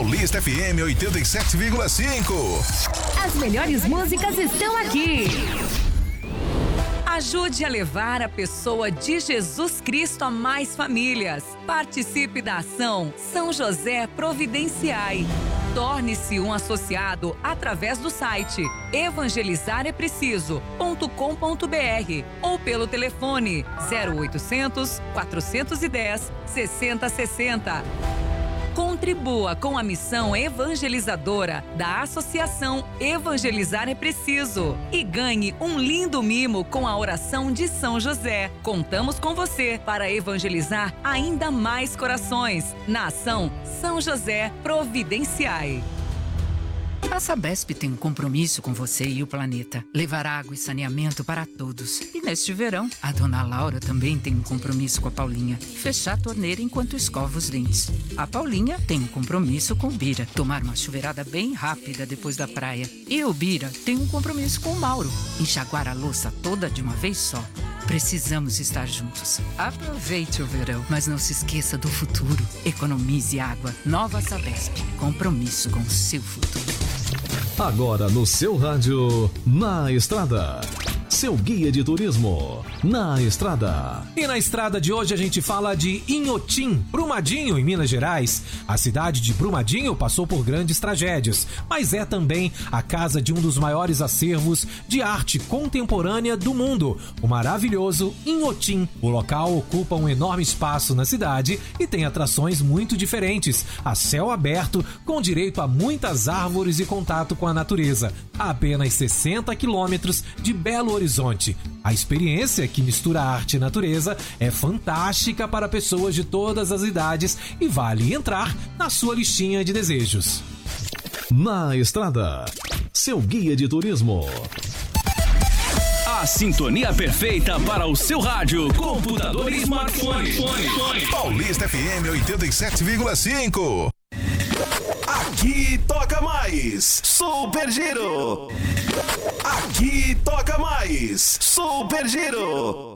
Paulista FM 87,5. As melhores músicas estão aqui. Ajude a levar a pessoa de Jesus Cristo a mais famílias. Participe da ação São José Providenciai. Torne-se um associado através do site evangelizarepreciso.com.br ou pelo telefone 0800 410 6060. Contribua com a missão evangelizadora da Associação Evangelizar é Preciso e ganhe um lindo mimo com a oração de São José. Contamos com você para evangelizar ainda mais corações na ação São José Providenciai. A Sabesp tem um compromisso com você e o planeta. Levar água e saneamento para todos. E neste verão, a dona Laura também tem um compromisso com a Paulinha. Fechar a torneira enquanto escova os dentes. A Paulinha tem um compromisso com o Bira. Tomar uma chuveirada bem rápida depois da praia. E o Bira tem um compromisso com o Mauro. Enxaguar a louça toda de uma vez só. Precisamos estar juntos. Aproveite o verão, mas não se esqueça do futuro. Economize água. Nova Sabesp. Compromisso com o seu futuro. Agora no seu rádio, Na Estrada. Seu guia de turismo, Na Estrada. E na estrada de hoje a gente fala de Inhotim, Brumadinho, em Minas Gerais. A cidade de Brumadinho passou por grandes tragédias, mas é também a casa de um dos maiores acervos de arte contemporânea do mundo, o maravilhoso Inhotim. O local ocupa um enorme espaço na cidade e tem atrações muito diferentes, a céu aberto, com direito a muitas árvores e contato com a natureza, a apenas 60 quilômetros de Belo Horizonte. A experiência, que mistura arte e natureza, é fantástica para pessoas de todas as idades e vale entrar na sua listinha de desejos. Na Estrada, seu guia de turismo. A sintonia perfeita para o seu rádio, computador e smartphone. Paulista FM 87,5. Aqui toca mais Super Giro. Aqui toca mais Super Giro.